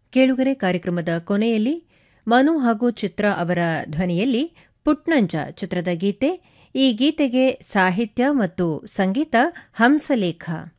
ಕೇಳುಗರೆ ಕಾರ್ಯಕ್ರಮದ ಕೊನೆಯಲ್ಲಿ ಮನು ಹಾಗೂ ಚಿತ್ರ ಅವರ ಧ್ವನಿಯಲ್ಲಿ ಪುಟ್ನಂಜ ಚಿತ್ರದ ಗೀತೆ. ಈ ಗೀತೆಗೆ ಸಾಹಿತ್ಯ ಮತ್ತು ಸಂಗೀತ ಹಂಸಲೇಖ.